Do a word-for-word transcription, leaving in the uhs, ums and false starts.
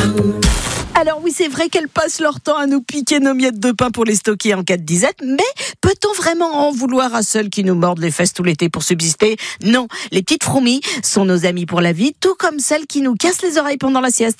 Alors oui, c'est vrai qu'elles passent leur temps à nous piquer nos miettes de pain pour les stocker en cas de disette, mais peut-on vraiment en vouloir à celles qui nous mordent les fesses tout l'été pour subsister ? Non, les petites fourmis sont nos amies pour la vie, tout comme celles qui nous cassent les oreilles pendant la sieste.